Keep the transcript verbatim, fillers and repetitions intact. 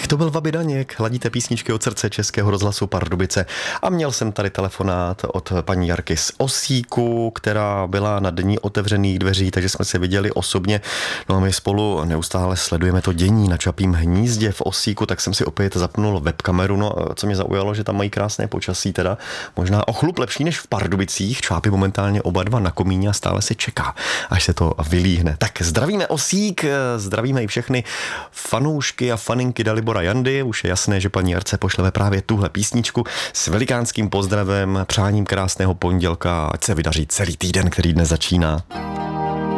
Tak to byl Vaby Daněk, ladíte písničky od srdce Českého rozhlasu Pardubice a měl jsem tady telefonát od paní Jarky z Osíku, která byla na dní otevřených dveří, takže jsme se viděli osobně. No a my spolu neustále sledujeme to dění na Čapím hnízdě v Osíku, tak jsem si opět zapnul webkameru, no co mě zaujalo, že tam mají krásné počasí, teda možná o chlup lepší než v Pardubicích. Čápy momentálně oba dva na komíně a stále se čeká, až se to vylíhne. Tak zdravíme Osík, zdravíme i všechny fanoušky a faninky Dalibora Jandy. Už je jasné, že paní Jarce pošleme právě tuhle písničku s velikánským pozdravem, přáním krásného pondělka, ať se vydaří celý týden, který dnes začíná.